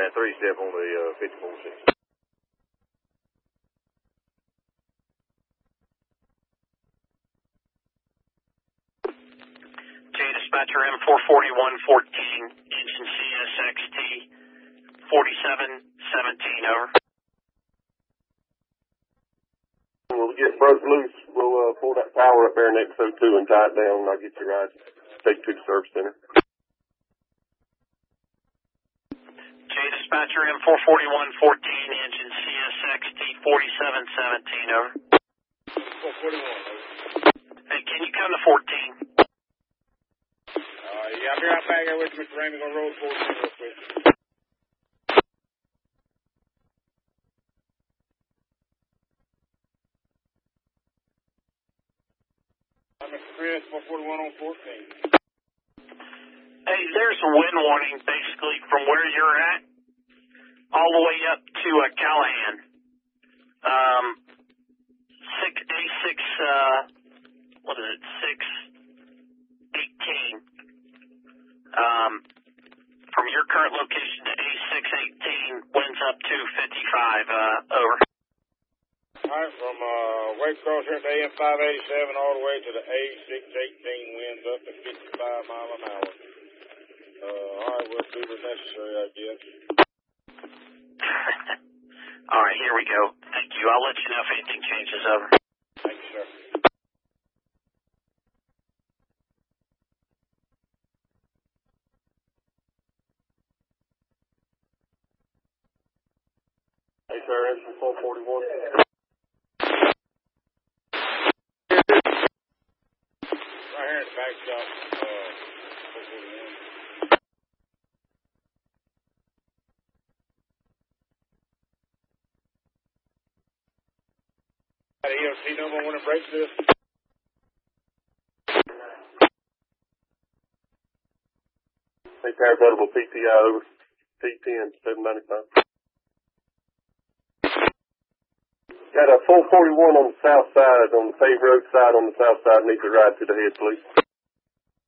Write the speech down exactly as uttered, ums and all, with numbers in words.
that three-step on the uh, fifty-four six. J Dispatcher M four forty-one fourteen, engine C S X T forty-seven seventeen, over. We'll get broke loose. We'll uh, pull that power up there in X O two and tie it down, and I'll get you right. Take you to the service center. J Dispatcher M four forty-one fourteen, engine C S X T forty-seven seventeen, over. four forty-one, over. Hey, can you come to fourteen? Uh, yeah, I'll be right back here with you, Mister Raymond. Gonna roll fourteen real quick. I'm Mister Chris, four forty-one on fourteen. Hey, there's a wind warning basically from where you're at all the way up to uh, Callahan. Um, six, A six, uh, what is it, six eighteen. Um, from your current location to A six eighteen, winds up to fifty-five, uh, over. All right, from uh, Waycross here to A M five eighty-seven all the way to the A six eighteen, winds up to fifty-five miles an hour. Uh, all right, we'll do the necessary, I guess. All right, here we go. Thank you. I'll let you know if anything changes, over. Thank you, sir. Hey, sir, engine four forty-one. Right here in the back shop, uh, four forty-one. Got an E O C number when it breaks this? Hey, Parabuttable P T I over. T ten, seven ninety-five. Got a four forty-one on the south side, on the paved road side on the south side, needs to ride to the head, please.